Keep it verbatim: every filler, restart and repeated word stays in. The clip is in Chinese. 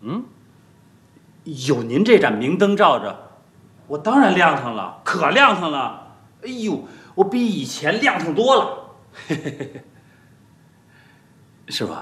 嗯，有您这盏明灯照着，我当然亮堂了，可亮堂了。哎呦，我比以前亮堂多了。嘿嘿嘿。师傅，